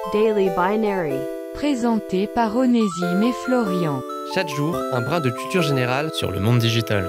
Daily Binary. Présenté par Onésime et Florian. Chaque jour, un brin de culture générale sur le monde digital.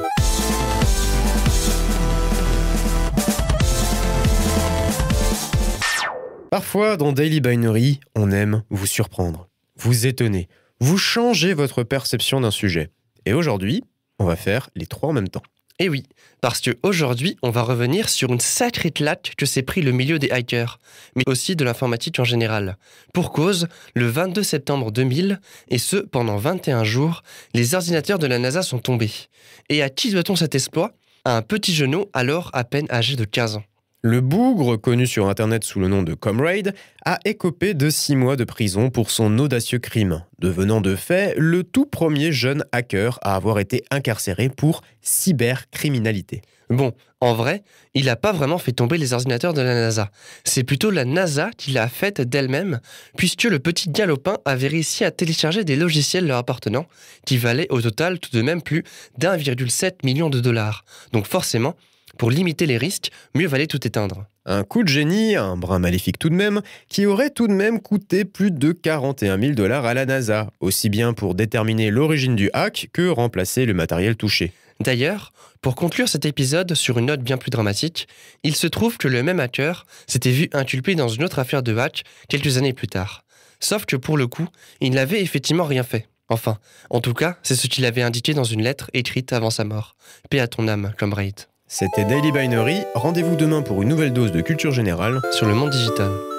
Parfois, dans Daily Binary, on aime vous surprendre, vous étonner, vous changer votre perception d'un sujet. Et aujourd'hui, on va faire les trois en même temps. Et oui, parce qu'aujourd'hui, on va revenir sur une sacrée claque que s'est pris le milieu des hackers, mais aussi de l'informatique en général. Pour cause, le 22 septembre 2000, et ce, pendant 21 jours, les ordinateurs de la NASA sont tombés. Et à qui doit-on cet exploit ? À un petit genou, alors à peine âgé de 15 ans. Le bougre, connu sur Internet sous le nom de Comrade, a écopé de 6 mois de prison pour son audacieux crime, devenant de fait le tout premier jeune hacker à avoir été incarcéré pour cybercriminalité. Bon, en vrai, il n'a pas vraiment fait tomber les ordinateurs de la NASA. C'est plutôt la NASA qui l'a faite d'elle-même, puisque le petit galopin avait réussi à télécharger des logiciels leur appartenant, qui valaient au total tout de même plus d'1,7 million de dollars. Donc forcément, pour limiter les risques, mieux valait tout éteindre. Un coup de génie, un brin maléfique tout de même, qui aurait tout de même coûté plus de 41 000 $ à la NASA, aussi bien pour déterminer l'origine du hack que remplacer le matériel touché. D'ailleurs, pour conclure cet épisode sur une note bien plus dramatique, il se trouve que le même hacker s'était vu inculpé dans une autre affaire de hack quelques années plus tard. Sauf que pour le coup, il n'avait effectivement rien fait. Enfin, en tout cas, c'est ce qu'il avait indiqué dans une lettre écrite avant sa mort. Paix à ton âme, Comrade. C'était Daily Binary, rendez-vous demain pour une nouvelle dose de culture générale Sur le monde digital.